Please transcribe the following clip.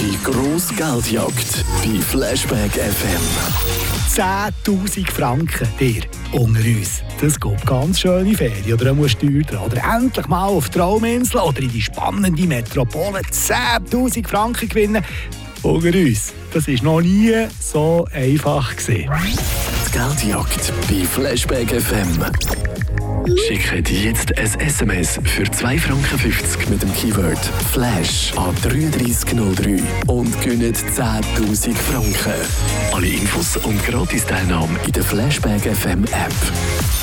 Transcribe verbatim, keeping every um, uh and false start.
Die grosse Geldjagd bei Flashback F M. zehntausend Franken, dir, unter uns. Das geht ganz schöne Ferien oder eine Steuer dran. Oder endlich mal auf die Trauminsel oder in die spannende Metropole zehntausend Franken gewinnen. Unter uns. Das war noch nie so einfach gewesen. Die Geldjagd bei Flashback F M. Schicke dir jetzt ein S M S für zwei Franken fünfzig mit dem Keyword Flash an drei drei null drei und gewinnt zehntausend Franken. Alle Infos und Gratis-Teilnahme in der Flashback F M App.